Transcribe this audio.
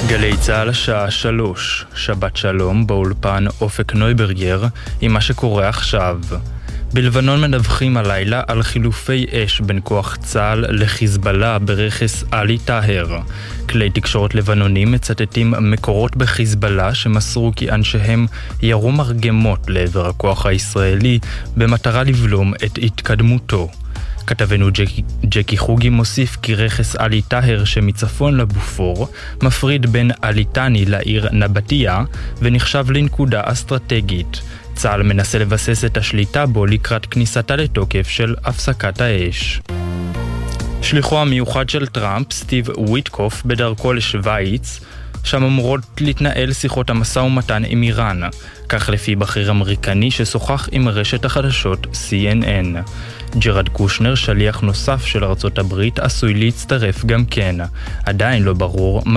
גלי צהל השעה 3, שבת שלום באולפן אופק נויברגר עם מה שקורה עכשיו. בלבנון מדווחים הלילה על חילופי אש בין כוח צהל לחיזבאללה ברכס עלי טאהר. כלי תקשורת לבנונים מצטטים מקורות בחיזבאללה שמסרו כי אנשיהם ירו מרגמות לעבר הכוח הישראלי במטרה לבלום את התקדמותו. כתבנו ג'קי חוגי מוסיף כי רכס עלי טאהר שמצפון לבופור מפריד בין עלי טאני לעיר נבטיה ונחשב לנקודה אסטרטגית. צה"ל מנסה לבסס את השליטה בו לקראת כניסתה לתוקף של הפסקת האש. שליחו המיוחד של טראמפ, סטיב וויטקוף, בדרכו לשוויץ, שם אמורות להתנהל שיחות המשא ומתן עם איראן, כך לפי בכיר אמריקני ששוחח עם רשת החדשות CNN. ג'רד קושנר, שליח נוסף של ארצות הברית, עשוי להצטרף גם כן. עדיין לא ברור